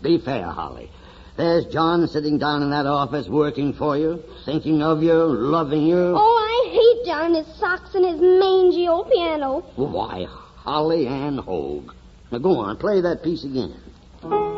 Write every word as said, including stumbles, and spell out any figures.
Be fair, Holly. There's John sitting down in that office working for you, thinking of you, loving you. Oh, I hate John and his socks and his mangy old piano. Why, Holly Ann Hogue. Now go on, play that piece again.